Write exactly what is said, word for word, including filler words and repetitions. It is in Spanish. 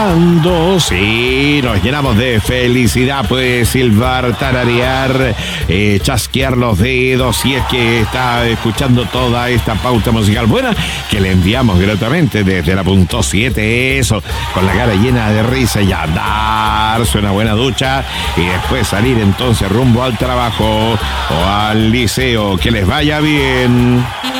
trabajando. Sí, nos llenamos de felicidad. Puede silbar, tararear, eh, chasquear los dedos si es que está escuchando toda esta pauta musical buena que le enviamos gratamente desde la punto siete. Eso, con la cara llena de risa y a darse una buena ducha y después salir entonces rumbo al trabajo o al liceo. Que les vaya bien.